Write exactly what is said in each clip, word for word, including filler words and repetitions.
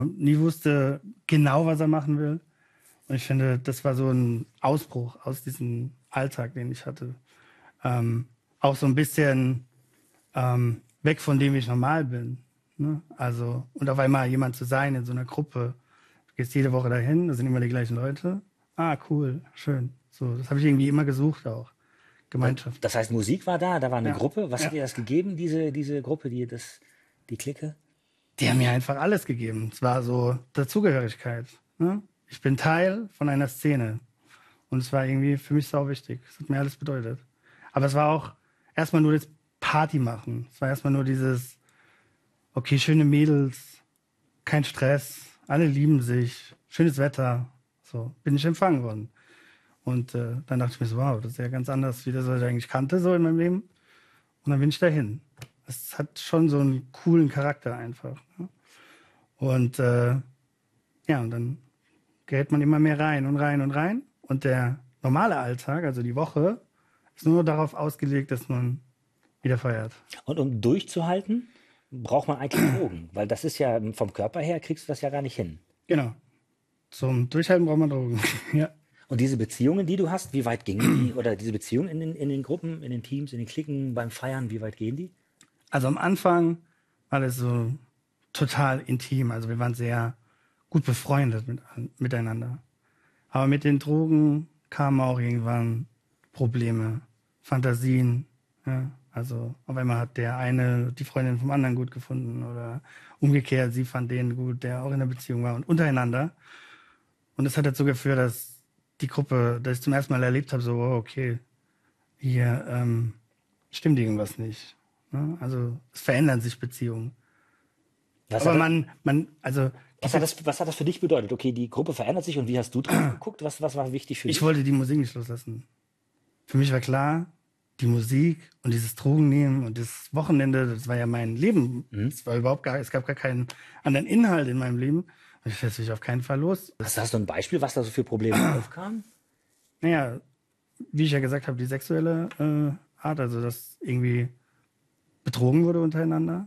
und nie wusste genau, was er machen will. Und ich finde, das war so ein Ausbruch aus diesem Alltag, den ich hatte. Ähm, auch so ein bisschen ähm, weg von dem, wie ich normal bin. Ne? Also, und auf einmal jemand zu sein in so einer Gruppe. Du gehst jede Woche dahin, da sind immer die gleichen Leute. Ah, cool, schön. So, das habe ich irgendwie immer gesucht auch. Gemeinschaft. Das heißt, Musik war da, da war eine Ja, Gruppe. Was ja. hat dir das gegeben, diese, diese Gruppe, die, das, die Clique? Die haben mir einfach alles gegeben. Es war so Dazugehörigkeit. Ne? Ich bin Teil von einer Szene. Und es war irgendwie für mich sau wichtig. Es hat mir alles bedeutet. Aber es war auch erstmal nur das Party machen. Es war erstmal nur dieses, okay, schöne Mädels, kein Stress, alle lieben sich, schönes Wetter. So bin ich empfangen worden. Und äh, dann dachte ich mir so, wow, das ist ja ganz anders, wie das, was ich eigentlich kannte, so in meinem Leben. Und dann bin ich dahin. Es hat schon so einen coolen Charakter einfach. Ne? Und äh, ja, und dann gerät man immer mehr rein und rein und rein. Und der normale Alltag, also die Woche, ist nur darauf ausgelegt, dass man wieder feiert. Und um durchzuhalten, braucht man eigentlich Drogen. Weil das ist ja, vom Körper her kriegst du das ja gar nicht hin. Genau. Zum Durchhalten braucht man Drogen. Ja. Und diese Beziehungen, die du hast, wie weit gingen die? Oder diese Beziehungen in den, in den Gruppen, in den Teams, in den Cliquen, beim Feiern, wie weit gehen die? Also am Anfang war das so total intim. Also wir waren sehr gut befreundet mit, miteinander. Aber mit den Drogen kamen auch irgendwann Probleme, Fantasien. Ja? Also auf einmal hat der eine die Freundin vom anderen gut gefunden oder umgekehrt, sie fand den gut, der auch in der Beziehung war und untereinander. Und das hat dazu geführt, dass die Gruppe, dass ich zum ersten Mal erlebt habe, so, oh, okay, hier ähm, stimmt irgendwas nicht. Ne? Also es verändern sich Beziehungen. Was Aber hat, man, man, also was, hat das, was hat das für dich bedeutet? Okay, die Gruppe verändert sich und wie hast du drauf geguckt? Was, was war wichtig für ich dich? wollte die Musik nicht loslassen. Für mich war klar, die Musik und dieses Drogennehmen und das Wochenende, das war ja mein Leben. Mhm. Es war überhaupt gar, es gab gar keinen anderen Inhalt in meinem Leben. Und ich lasse mich auf keinen Fall los. Hast, hast du ein Beispiel, was da so für Probleme aufkamen? Naja, wie ich ja gesagt habe, die sexuelle äh, Art, also dass irgendwie betrogen wurde untereinander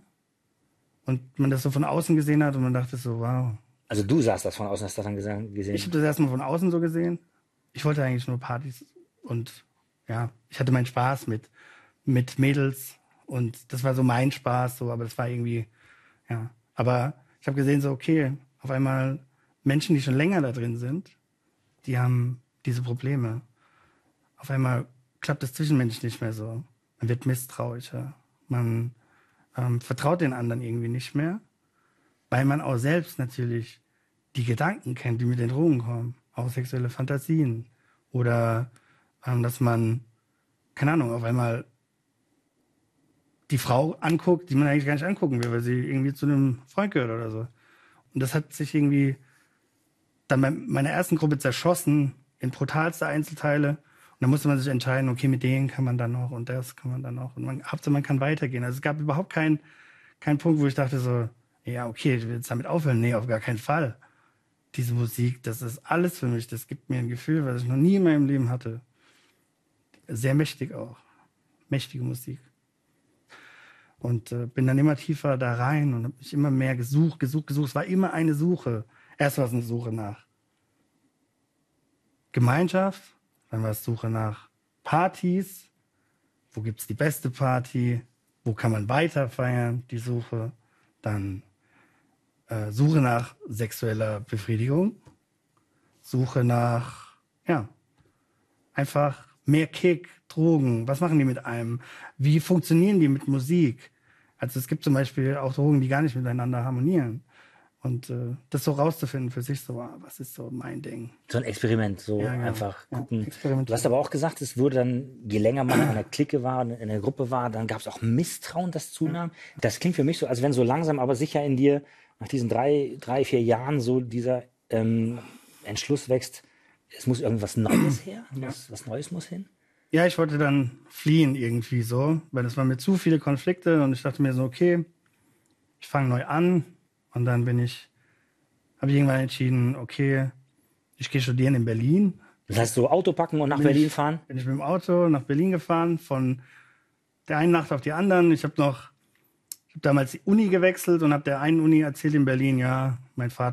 und man das so von außen gesehen hat und man dachte so, wow. Also du sahst das von außen, hast du das dann gesagt- gesehen? Ich habe das erstmal von außen so gesehen. Ich wollte eigentlich nur Partys und ja, ich hatte meinen Spaß mit, mit Mädels und das war so mein Spaß, so, aber das war irgendwie, ja. Aber ich habe gesehen, so, okay, auf einmal Menschen, die schon länger da drin sind, die haben diese Probleme. Auf einmal klappt das zwischenmenschlich nicht mehr so. Man wird misstrauischer. Man ähm, vertraut den anderen irgendwie nicht mehr, weil man auch selbst natürlich die Gedanken kennt, die mit den Drogen kommen. Auch sexuelle Fantasien. Oder ähm, dass man, keine Ahnung, auf einmal die Frau anguckt, die man eigentlich gar nicht angucken will, weil sie irgendwie zu einem Freund gehört oder so. Und das hat sich irgendwie dann bei meiner ersten Gruppe zerschossen in brutalste Einzelteile. Und dann musste man sich entscheiden, okay, mit denen kann man dann noch und das kann man dann noch. Und man, Hauptsache, man kann weitergehen. Also es gab überhaupt keinen keinen Punkt, wo ich dachte so, ja, okay, ich will jetzt damit aufhören. Nee, auf gar keinen Fall. Diese Musik, das ist alles für mich. Das gibt mir ein Gefühl, was ich noch nie in meinem Leben hatte. Sehr mächtig auch. Mächtige Musik. Und äh, bin dann immer tiefer da rein und habe mich immer mehr gesucht, gesucht, gesucht. Es war immer eine Suche. Erst war es eine Suche nach Gemeinschaft, dann war es Suche nach Partys. Wo gibt's die beste Party? Wo kann man weiter feiern? Die Suche. Dann äh, Suche nach sexueller Befriedigung. Suche nach, ja, einfach mehr Kick, Drogen. Was machen die mit einem? Wie funktionieren die mit Musik? Also es gibt zum Beispiel auch Drogen, die gar nicht miteinander harmonieren. Und äh, das so rauszufinden für sich, so, ah, was ist so mein Ding? So ein Experiment, so Ja, genau. einfach Ja, gucken. Experiment. Du hast aber auch gesagt, es wurde dann, je länger man in einer Clique war, in einer Gruppe war, dann gab es auch Misstrauen, das zunahm. Das klingt für mich so, als wenn so langsam, aber sicher in dir nach diesen drei, drei, vier Jahren so dieser ähm, Entschluss wächst, es muss irgendwas Neues her, was, was Neues muss hin. Ja, ich wollte dann fliehen irgendwie so, weil es waren mir zu viele Konflikte und ich dachte mir so, okay, ich fange neu an und dann bin ich, habe ich irgendwann entschieden, okay, ich gehe studieren in Berlin. Das heißt, so Auto packen und nach Bin Berlin ich, fahren? Bin ich mit dem Auto nach Berlin gefahren, von der einen Nacht auf die anderen. Ich habe noch, habe damals die Uni gewechselt und habe der einen Uni erzählt in Berlin, ja, mein Vater